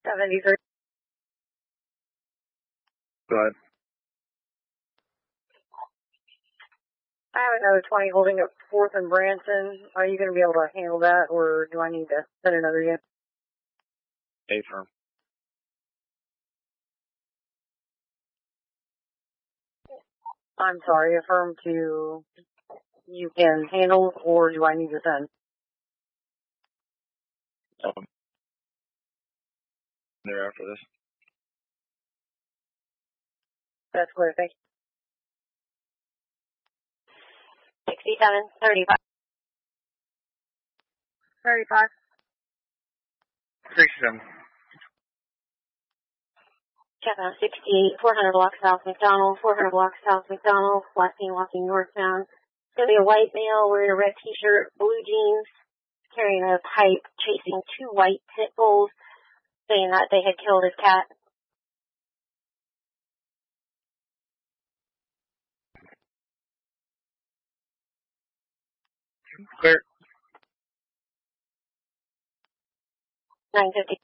73. Go ahead. I have another 20 holding up 4th and Branson. Are you going to be able to handle that, or do I need to send another unit? Affirm. I'm sorry, affirm to you can handle, or do I need to send? There after this. That's clear, thank you. 67, 35. 35. 67. Check out 68, 400 blocks South McDonald, 400 blocks South McDonald, last seen walking northbound. It's going to be a white male wearing a red t-shirt, blue jeans, carrying a pipe, chasing 2 white pit bulls, saying that they had killed his cat. Clear. 950.